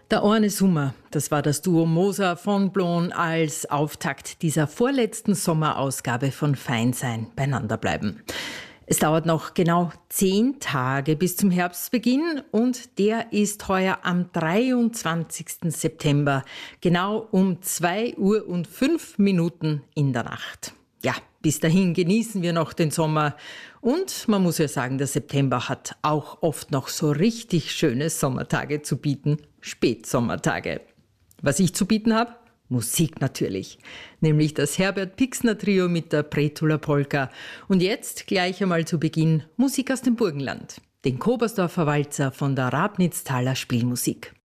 Der eine Sommer, das war das Duo Moser von Blon als Auftakt dieser vorletzten Sommerausgabe von Feinsein beieinander bleiben. Es dauert noch genau 10 Tage bis zum Herbstbeginn und der ist heuer am 23. September, genau um 2:05 in der Nacht. Ja, bis dahin genießen wir noch den Sommer. Und man muss ja sagen, der September hat auch oft noch so richtig schöne Sommertage zu bieten. Spätsommertage. Was ich zu bieten habe? Musik natürlich. Nämlich das Herbert Pixner Trio mit der Brezula Polka. Und jetzt gleich einmal zu Beginn Musik aus dem Burgenland. Den Kobersdorfer Walzer von der Rabnitztaler Spielmusik.